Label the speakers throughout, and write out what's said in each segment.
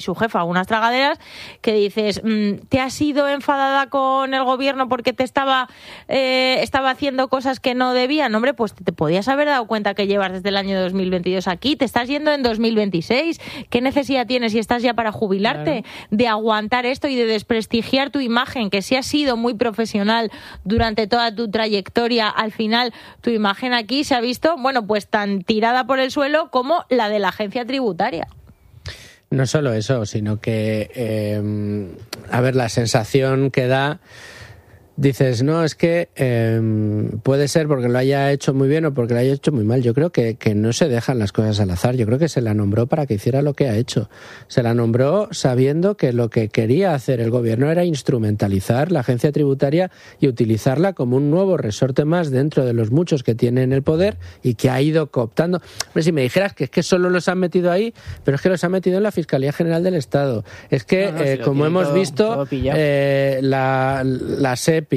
Speaker 1: su jefa, unas tragaderas, que dices, ¿te has ido enfadada con el gobierno porque te estaba haciendo cosas que no debían? Hombre, pues te podías haber dado cuenta que llevas desde el año 2022 aquí, te estás yendo en 2026. ¿Qué necesidad tienes, si estás ya para jubilarte, de aguantar esto y de desprestigiar tu imagen, que si has sido muy profesional durante toda tu trayectoria? Al final, tu imagen aquí se ha visto, bueno, pues tan tirada por el suelo como la de la agencia tributaria.
Speaker 2: No solo eso, sino que, la sensación que da, dices, no, es que puede ser porque lo haya hecho muy bien o porque lo haya hecho muy mal. Yo creo que no se dejan las cosas al azar. Yo creo que se la nombró para que hiciera lo que ha hecho. Se la nombró sabiendo que lo que quería hacer el gobierno era instrumentalizar la agencia tributaria y utilizarla como un nuevo resorte más dentro de los muchos que tiene en el poder y que ha ido cooptando. Hombre, si me dijeras que es que solo los han metido ahí, pero es que los han metido en la Fiscalía General del Estado. Es que, como hemos visto, la SEPI,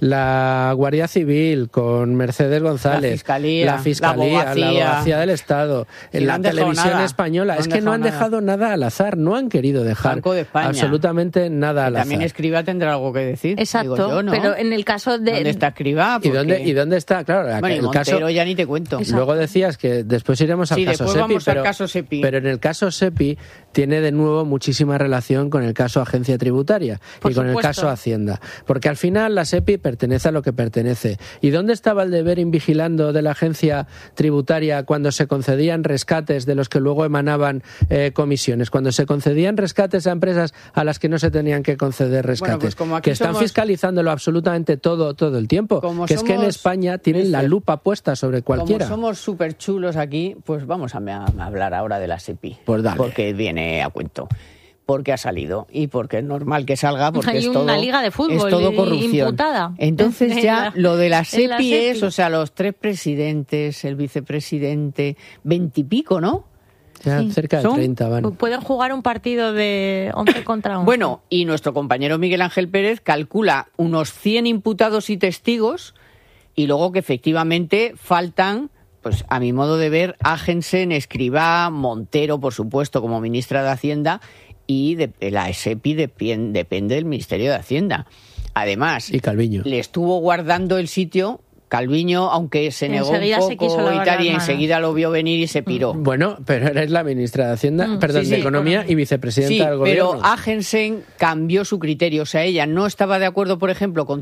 Speaker 2: la Guardia Civil con Mercedes González, la Fiscalía, la Abogacía del Estado, la Televisión Española, es que no han dejado nada al azar, no han querido dejar absolutamente nada al azar.
Speaker 3: También Escrivá tendrá algo que decir.
Speaker 1: Exacto,
Speaker 3: digo yo, ¿no?
Speaker 1: Pero en el caso de...
Speaker 3: ¿Dónde está Escrivá?
Speaker 2: ¿Y dónde está? Claro,
Speaker 3: bueno, y Montero ya ni te cuento.
Speaker 2: Exacto. Luego decías que después iremos al caso SEPI, pero en el caso SEPI tiene de nuevo muchísima relación con el caso Agencia Tributaria y con el caso Hacienda, porque al final la SEPI pertenece a lo que pertenece. ¿Y dónde estaba el deber invigilando de la Agencia Tributaria cuando se concedían rescates de los que luego emanaban comisiones? Cuando se concedían rescates a empresas a las que no se tenían que conceder rescates. Bueno, pues que están fiscalizándolo absolutamente todo el tiempo. Es que en España tienen la lupa puesta sobre cualquiera.
Speaker 3: Como somos súper chulos aquí, pues vamos a hablar ahora de la SEPI.
Speaker 2: Pues dale.
Speaker 3: Porque viene a cuento. Porque ha salido y porque es normal que salga, porque
Speaker 1: hay una liga de fútbol,
Speaker 3: es todo corrupción.
Speaker 1: Imputada.
Speaker 3: Entonces ya lo de la SEPI es, o sea, los 3 presidentes, el vicepresidente, 20 y pico, ¿no?
Speaker 2: Ya cerca de 30 van.
Speaker 1: Pueden jugar un partido de 11 contra 11.
Speaker 3: Bueno, y nuestro compañero Miguel Ángel Pérez calcula unos 100 imputados y testigos y luego que efectivamente faltan, pues a mi modo de ver, Agensen, Escrivá, Montero, por supuesto, como ministra de Hacienda, y de la SEPI depende del Ministerio de Hacienda. Además,
Speaker 2: y Calviño
Speaker 3: le estuvo guardando el sitio. Calviño, aunque se negó un poco y tal, y enseguida lo vio venir y se piró.
Speaker 2: Bueno, pero eres la ministra de Hacienda, de Economía y vicepresidenta del gobierno.
Speaker 3: Pero Agensen cambió su criterio. O sea, ella no estaba de acuerdo, por ejemplo, con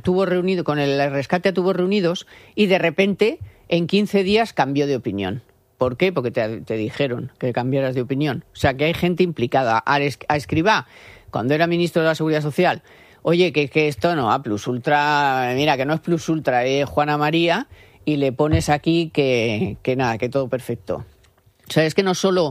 Speaker 3: el rescate a Tubos Reunidos y de repente, en 15 días, cambió de opinión. ¿Por qué? Porque te dijeron que cambiaras de opinión. O sea, que hay gente implicada. A Escrivá, cuando era ministro de la Seguridad Social, oye, que esto no, a Plus Ultra, mira, que no es Plus Ultra, es Juana María, y le pones aquí que nada, que todo perfecto. O sea, es que no solo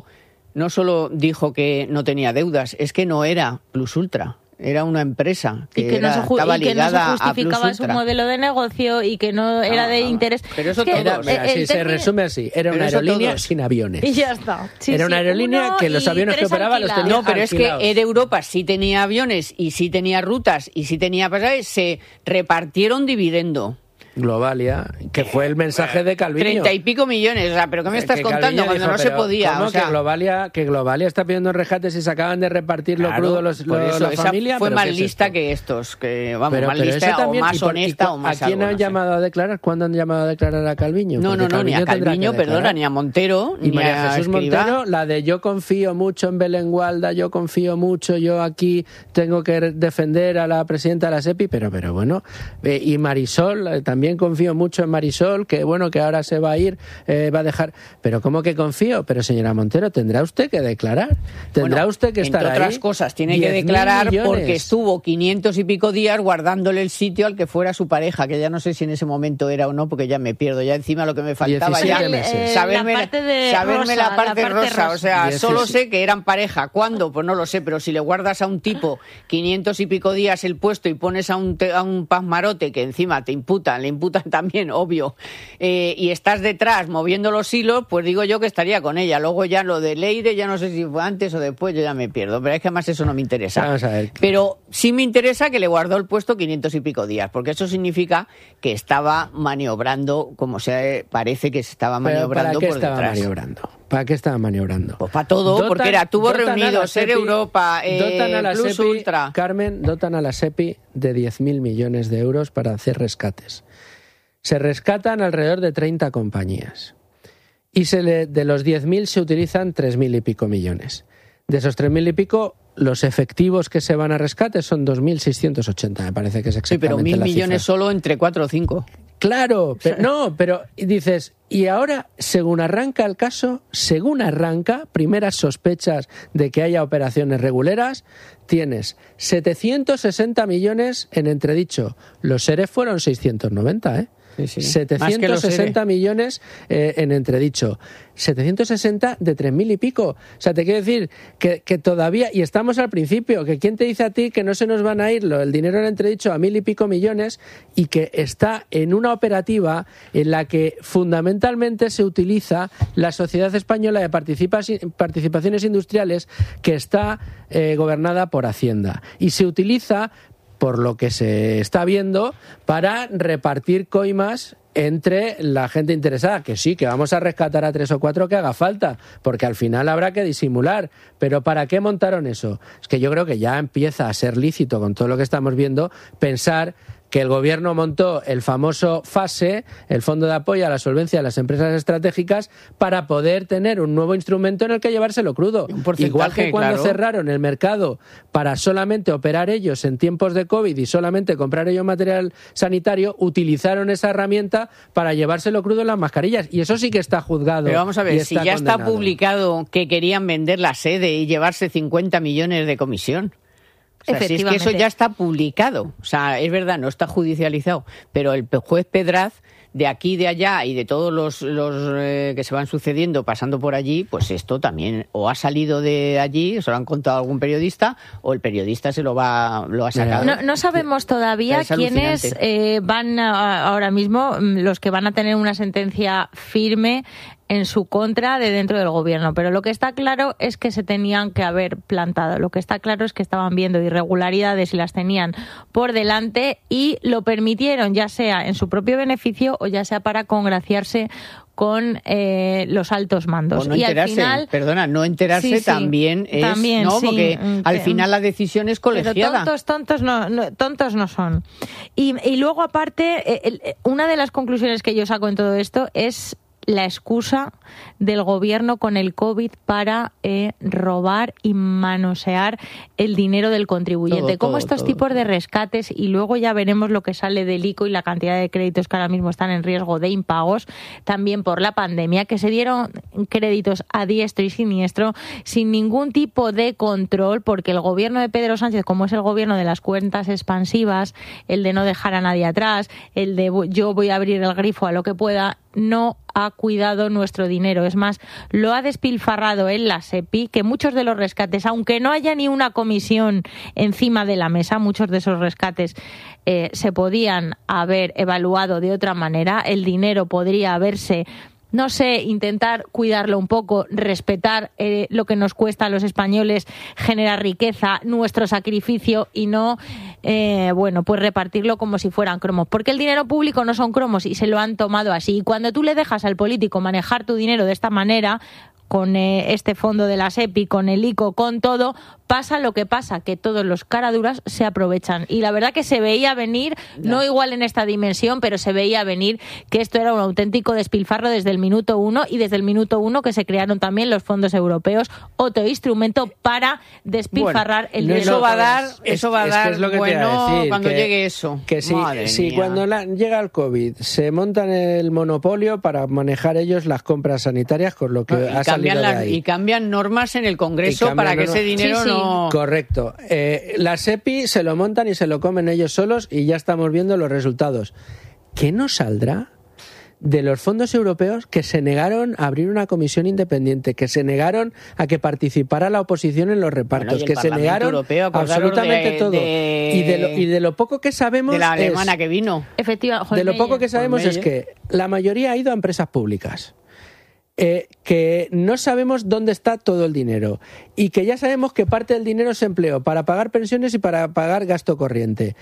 Speaker 3: dijo que no tenía deudas, es que no era Plus Ultra. Era una empresa que estaba ligada a
Speaker 1: justificaba su modelo de negocio y que no era de interés.
Speaker 3: Pero eso todo.
Speaker 2: Se resume así. Era una aerolínea sin aviones.
Speaker 1: Y ya está.
Speaker 2: Era una aerolínea que los aviones que operaba los tenía
Speaker 3: No, pero
Speaker 2: alquilados.
Speaker 3: Es que Air Europa sí tenía aviones y sí tenía rutas y sí tenía pasajes. Se repartieron dividendo.
Speaker 2: Globalia, que fue el mensaje de Calviño.
Speaker 3: 30 y pico millones, o sea, ¿pero qué me estás contando? Cuando no se podía.
Speaker 2: ¿Cómo que Globalia está pidiendo rescates y se acaban de repartir lo crudo la familia?
Speaker 3: Fue más lista que estos, que vamos, más lista o más honesta o más
Speaker 2: algo. ¿A quién han llamado a declarar? ¿Cuándo han llamado a declarar a Calviño?
Speaker 3: No, ni a Calviño, perdona, ni a Montero,
Speaker 2: y
Speaker 3: ni
Speaker 2: María
Speaker 3: a
Speaker 2: Jesús
Speaker 3: Escrivá.
Speaker 2: Montero, la de yo confío mucho en Belén Gualda, yo confío mucho, yo aquí tengo que defender a la presidenta de la SEPI, pero bueno, y Marisol, también confío mucho en Marisol, que bueno, que ahora se va a ir, va a dejar. Pero ¿cómo que confío? Pero señora Montero, tendrá usted que declarar. Tendrá usted que estar ahí.
Speaker 3: Entre otras cosas, tiene que declarar porque estuvo 500 y pico días guardándole el sitio al que fuera su pareja, que ya no sé si en ese momento era o no, porque ya me pierdo. Ya encima lo que me faltaba ya saberme la parte rosa. O sea, solo sé que eran pareja. ¿Cuándo? Pues no lo sé, pero si le guardas a un tipo 500 y pico días el puesto y pones a un pasmarote que encima le imputan también, obvio, y estás detrás moviendo los hilos, pues digo yo que estaría con ella. Luego ya lo de Leire, ya no sé si fue antes o después, yo ya me pierdo, pero es que además eso no me interesa.
Speaker 2: Vamos a ver.
Speaker 3: Pero sí me interesa que le guardó el puesto 500 y pico días, porque eso significa que estaba maniobrando, como parece que se estaba maniobrando por detrás.
Speaker 2: ¿Para qué estaba maniobrando? ¿Para qué estaban maniobrando?
Speaker 3: Pues para todo, porque era Tubos Reunidos, Ser Europa, Plus
Speaker 2: SEPI,
Speaker 3: Ultra.
Speaker 2: Carmen, dotan a la SEPI de 10.000 millones de euros para hacer rescates. Se rescatan alrededor de 30 compañías. Y de los 10.000 se utilizan 3.000 y pico millones. De esos 3.000 y pico, los efectivos que se van a rescate son 2.680, me parece que es exactamente
Speaker 3: sí, pero 1.000
Speaker 2: la
Speaker 3: millones
Speaker 2: cifra.
Speaker 3: solo entre 4 o 5.
Speaker 2: Claro, pero dices, y ahora, según arranca el caso, primeras sospechas de que haya operaciones reguleras, tienes 760 millones en entredicho. Los ERE fueron 690, ¿eh?
Speaker 3: Sí.
Speaker 2: 760 millones en entredicho. 760 de 3.000 y pico. O sea, te quiero decir que todavía, y estamos al principio, que quién te dice a ti que no se nos van a ir el dinero en entredicho a 1.000 y pico millones y que está en una operativa en la que fundamentalmente se utiliza la Sociedad Española de Participaciones Industriales, que está gobernada por Hacienda. Y se utiliza, por lo que se está viendo, para repartir coimas entre la gente interesada, que sí, que vamos a rescatar a 3 o 4 que haga falta, porque al final habrá que disimular. Pero ¿para qué montaron eso? Es que yo creo que ya empieza a ser lícito, con todo lo que estamos viendo, pensar que el gobierno montó el famoso FASE, el Fondo de Apoyo a la Solvencia de las Empresas Estratégicas, para poder tener un nuevo instrumento en el que llevárselo crudo. Igual que cuando cerraron el mercado para solamente operar ellos en tiempos de COVID y solamente comprar ellos material sanitario, utilizaron esa herramienta para llevárselo crudo en las mascarillas. Y eso sí que está juzgado.
Speaker 3: Pero vamos a ver, si ya
Speaker 2: condenado.
Speaker 3: Está publicado que querían vender la sede y llevarse 50 millones de comisión. O sea, si es que eso ya está publicado. O sea, es verdad, no está judicializado. Pero el juez Pedraz, de aquí y de allá y de todos los que se van sucediendo pasando por allí, pues esto también o ha salido de allí, se lo han contado algún periodista, o el periodista lo ha sacado.
Speaker 1: No sabemos todavía quiénes van ahora mismo, los que van a tener una sentencia firme en su contra de dentro del gobierno, pero lo que está claro es que se tenían que haber plantado, lo que está claro es que estaban viendo irregularidades y las tenían por delante y lo permitieron, ya sea en su propio beneficio o ya sea para congraciarse con los altos mandos.
Speaker 3: O no
Speaker 1: y
Speaker 3: enterarse,
Speaker 1: al final,
Speaker 3: no enterarse también es, ¿no?
Speaker 1: Sí,
Speaker 3: porque al final la decisión es colegiada.
Speaker 1: Pero tontos no son. Y luego aparte, una de las conclusiones que yo saco en todo esto es la excusa del gobierno con el COVID para robar y manosear el dinero del contribuyente. Como estos tipos de rescates, y luego ya veremos lo que sale del ICO y la cantidad de créditos que ahora mismo están en riesgo de impagos, también por la pandemia, que se dieron créditos a diestro y siniestro sin ningún tipo de control, porque el gobierno de Pedro Sánchez, como es el gobierno de las cuentas expansivas, el de no dejar a nadie atrás, el de yo voy a abrir el grifo a lo que pueda, no ha cuidado nuestro dinero. Es más, lo ha despilfarrado en la SEPI, que muchos de los rescates, aunque no haya ni una comisión encima de la mesa, muchos de esos rescates se podían haber evaluado de otra manera. El dinero podría haberse, no sé, intentar cuidarlo un poco, respetar lo que nos cuesta a los españoles, generar riqueza, nuestro sacrificio y no, pues repartirlo como si fueran cromos. Porque el dinero público no son cromos y se lo han tomado así. Y cuando tú le dejas al político manejar tu dinero de esta manera, con este fondo de la SEPI, con el ICO, con todo, pasa lo que pasa, que todos los caraduras se aprovechan. Y la verdad que se veía venir, no igual en esta dimensión, pero se veía venir que esto era un auténtico despilfarro desde el minuto 1, y desde el minuto 1 que se crearon también los fondos europeos, otro instrumento para despilfarrar el dinero.
Speaker 3: Eso va a dar
Speaker 2: es lo que
Speaker 3: bueno
Speaker 2: decir,
Speaker 3: cuando
Speaker 2: que,
Speaker 3: llegue eso.
Speaker 2: Que si cuando llega el COVID se montan el monopolio para manejar ellos las compras sanitarias, con lo que ha salido de ahí.
Speaker 3: Y cambian normas en el Congreso para que ese dinero no...
Speaker 2: Correcto. La SEPI se lo montan y se lo comen ellos solos y ya estamos viendo los resultados. ¿Qué nos saldrá de los fondos europeos que se negaron a abrir una comisión independiente, que se negaron a que participara la oposición en los repartos, que se negaron
Speaker 3: Europeo,
Speaker 2: absolutamente todo? Y de lo poco que sabemos
Speaker 3: de la alemana que vino.
Speaker 2: De lo poco que sabemos es que la mayoría ha ido a empresas públicas. Que no sabemos dónde está todo el dinero y que ya sabemos que parte del dinero se empleó para pagar pensiones y para pagar gasto corriente.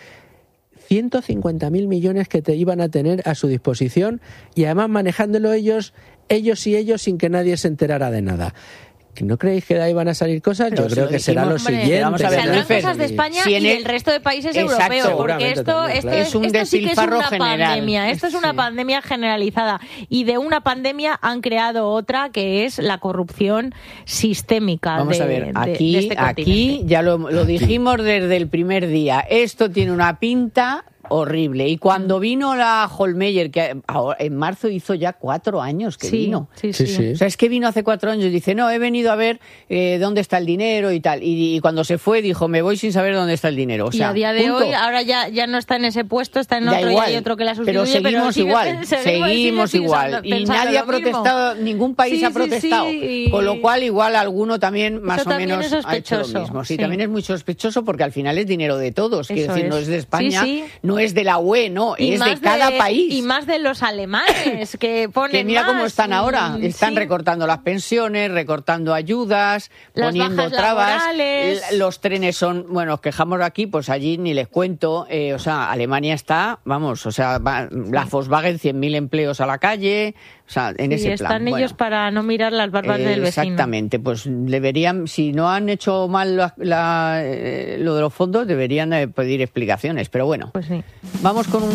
Speaker 2: 150.000 millones que te iban a tener a su disposición, y además manejándolo ellos ellos sin que nadie se enterara de nada. ¿No creéis que de ahí van a salir cosas?
Speaker 3: Pero
Speaker 2: yo creo que será lo siguiente.
Speaker 3: Vamos a ver,
Speaker 1: saldrán cosas de España y del resto de países europeos, porque esto
Speaker 3: es un despilfarro general.
Speaker 1: Pandemia. Esto es una pandemia generalizada, y de una pandemia han creado otra, que es la corrupción sistémica.
Speaker 3: Vamos a ver, aquí ya lo dijimos desde el primer día. Esto tiene una pinta horrible. Y cuando vino la Hohlmeier, que en marzo hizo ya 4 años que vino.
Speaker 1: Sí.
Speaker 3: O sea, es que vino hace 4 años y dice, no, he venido a ver dónde está el dinero y tal. Y cuando se fue dijo, me voy sin saber dónde está el dinero. O sea,
Speaker 1: y a día de hoy, ahora ya no está en ese puesto, está en otro, y hay otro que la sustituye.
Speaker 3: Pero seguimos igual. Y nadie ha protestado, ningún país ha protestado. Con lo cual, igual alguno también más o menos ha hecho lo mismo. Sí, también es muy sospechoso, porque al final es dinero de todos. Quiero decir, no es de España, no es de la UE, no, es de cada país.
Speaker 1: Y más de los alemanes, que ponen
Speaker 3: que mira cómo están ahora. Están recortando las pensiones, recortando ayudas, poniendo trabas.
Speaker 1: Laborales.
Speaker 3: Los trenes son, bueno, nos quejamos aquí, pues allí ni les cuento. O sea, Alemania está, vamos, o sea, la Volkswagen, 100.000 empleos a la calle. O sea, en ese plan.
Speaker 1: Están ellos para no mirar las barbas del vecino.
Speaker 3: Exactamente, pues deberían, si no han hecho mal lo de los fondos, deberían pedir explicaciones, pero bueno.
Speaker 1: Pues sí.
Speaker 3: Vamos con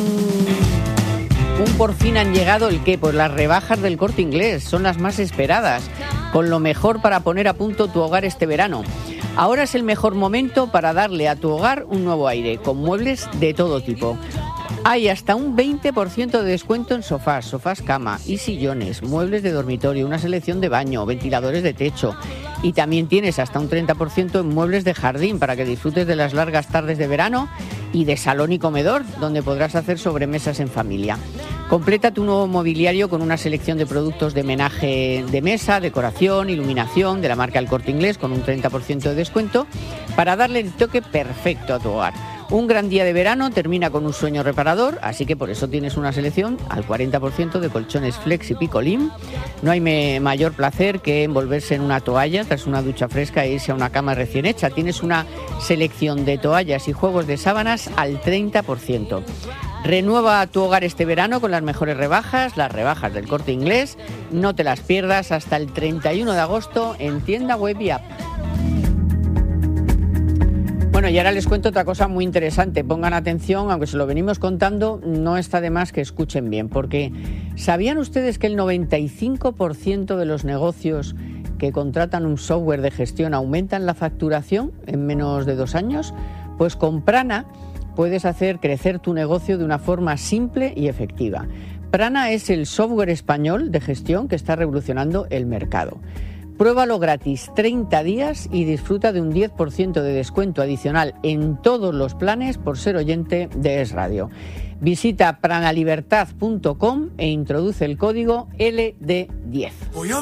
Speaker 3: un por fin han llegado el qué, pues las rebajas del Corte Inglés, son las más esperadas, con lo mejor para poner a punto tu hogar este verano. Ahora es el mejor momento para darle a tu hogar un nuevo aire, con muebles de todo tipo. Hay hasta un 20% de descuento en sofás cama y sillones, muebles de dormitorio, una selección de baño, ventiladores de techo. Y también tienes hasta un 30% en muebles de jardín para que disfrutes de las largas tardes de verano, y de salón y comedor, donde podrás hacer sobremesas en familia. Completa tu nuevo mobiliario con una selección de productos de menaje de mesa, decoración, iluminación de la marca El Corte Inglés, con un 30% de descuento, para darle el toque perfecto a tu hogar. Un gran día de verano termina con un sueño reparador, así que por eso tienes una selección al 40% de colchones Flex y Picolín. No hay mayor placer que envolverse en una toalla tras una ducha fresca e irse a una cama recién hecha. Tienes una selección de toallas y juegos de sábanas al 30%. Renueva tu hogar este verano con las mejores rebajas, las rebajas del Corte Inglés. No te las pierdas hasta el 31 de agosto en tienda web y app. Bueno, y ahora les cuento otra cosa muy interesante. Pongan atención, aunque se lo venimos contando, no está de más que escuchen bien, porque ¿sabían ustedes que el 95% de los negocios que contratan un software de gestión aumentan la facturación en menos de 2 años? Pues con Prana puedes hacer crecer tu negocio de una forma simple y efectiva. Prana es el software español de gestión que está revolucionando el mercado. Pruébalo gratis 30 días y disfruta de un 10% de descuento adicional en todos los planes por ser oyente de Es Radio. Visita pranalibertad.com e introduce el código LD10.